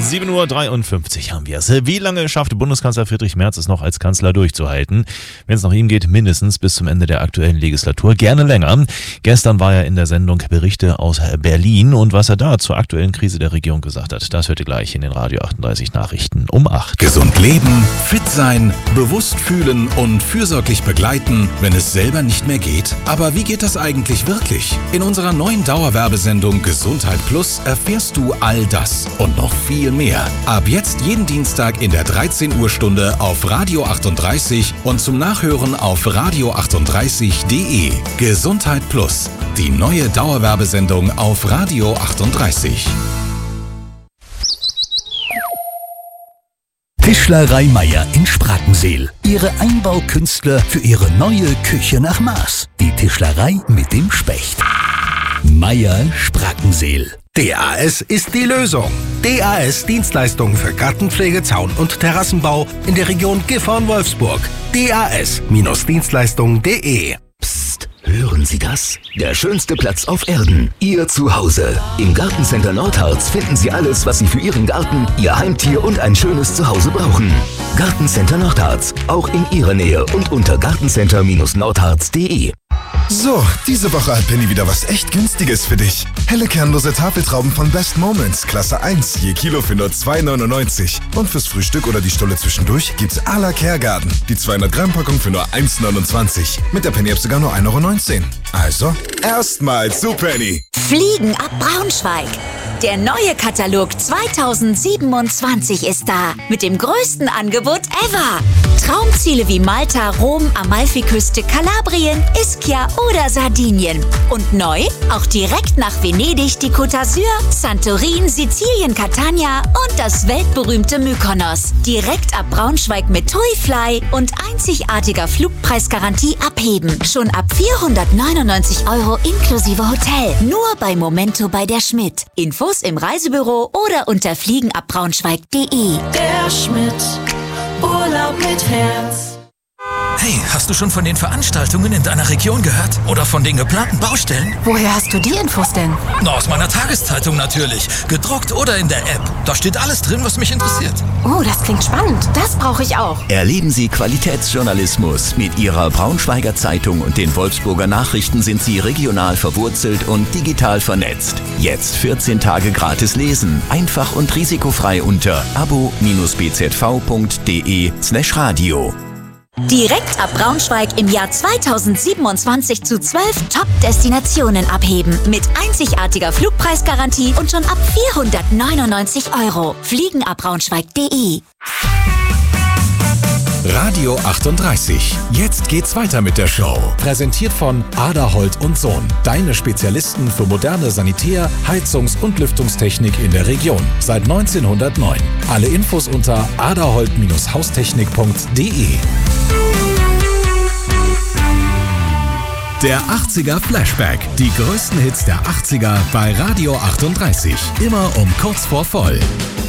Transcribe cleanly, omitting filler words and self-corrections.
7:53 Uhr haben wir es. Wie lange schafft Bundeskanzler Friedrich Merz es noch als Kanzler durchzuhalten? Wenn es nach ihm geht, mindestens bis zum Ende der aktuellen Legislatur. Gerne länger. Gestern war er in der Sendung Berichte aus Berlin und was er da zur aktuellen Krise der Regierung gesagt hat, das hört ihr gleich in den Radio 38 Nachrichten um 8. Gesund leben, fit sein, bewusst fühlen und fürsorglich begleiten, wenn es selber nicht mehr geht. Aber wie geht das eigentlich wirklich? In unserer neuen Dauerwerbesendung Gesundheit Plus erfährst du all das und noch viel mehr. Ab jetzt jeden Dienstag in der 13 Uhr Stunde auf Radio 38 und zum Nachhören auf radio38.de. Gesundheit Plus, die neue Dauerwerbesendung auf Radio 38. Tischlerei Meier in Sprakensehl. Ihre Einbaukünstler für Ihre neue Küche nach Maß. Die Tischlerei mit dem Specht. Meier Sprakensehl. DAS ist die Lösung. DAS Dienstleistungen für Gartenpflege, Zaun- und Terrassenbau in der Region Gifhorn-Wolfsburg. DAS-Dienstleistungen.de. Psst, hören Sie das? Der schönste Platz auf Erden. Ihr Zuhause. Im Gartencenter Nordharz finden Sie alles, was Sie für Ihren Garten, Ihr Heimtier und ein schönes Zuhause brauchen. Gartencenter Nordharz. Auch in Ihrer Nähe und unter gartencenter-nordharz.de. So, diese Woche hat Penny wieder was echt Günstiges für dich. Helle kernlose Tafeltrauben von Best Moments, Klasse 1, je Kilo für nur 2,99. Und fürs Frühstück oder die Stulle zwischendurch gibt's à la Kergarten. Die 200 Gramm Packung für nur 1,29. Mit der Penny-App sogar nur 1,19 €. Also, erstmal zu Penny. Fliegen ab Braunschweig. Der neue Katalog 2027 ist da. Mit dem größten Angebot ever. Traumziele wie Malta, Rom, Amalfiküste, Kalabrien, Ischia oder Sardinien. Und neu, auch direkt nach Venedig, die Côte d'Azur, Santorin, Sizilien, Catania und das weltberühmte Mykonos. Direkt ab Braunschweig mit TUI-Fly und einzigartiger Flugpreisgarantie abheben. Schon ab 499 € inklusive Hotel. Nur bei Momento bei der Schmidt. Infos im Reisebüro oder unter fliegenabbraunschweig.de. Der Schmidt. Urlaub mit Herz. Hey, hast du schon von den Veranstaltungen in deiner Region gehört? Oder von den geplanten Baustellen? Woher hast du die Infos denn? Na, aus meiner Tageszeitung natürlich. Gedruckt oder in der App. Da steht alles drin, was mich interessiert. Oh, das klingt spannend. Das brauche ich auch. Erleben Sie Qualitätsjournalismus. Mit Ihrer Braunschweiger Zeitung und den Wolfsburger Nachrichten sind Sie regional verwurzelt und digital vernetzt. Jetzt 14 Tage gratis lesen. Einfach und risikofrei unter abo-bzv.de/radio. Direkt ab Braunschweig im Jahr 2027 zu 12 Top-Destinationen abheben. Mit einzigartiger Flugpreisgarantie und schon ab 499 €. Fliegenabbraunschweig.de. Radio 38. Jetzt geht's weiter mit der Show. Präsentiert von Aderholt und Sohn. Deine Spezialisten für moderne Sanitär-, Heizungs- und Lüftungstechnik in der Region. Seit 1909. Alle Infos unter aderholt-haustechnik.de. Der 80er Flashback. Die größten Hits der 80er bei Radio 38. Immer um kurz vor voll.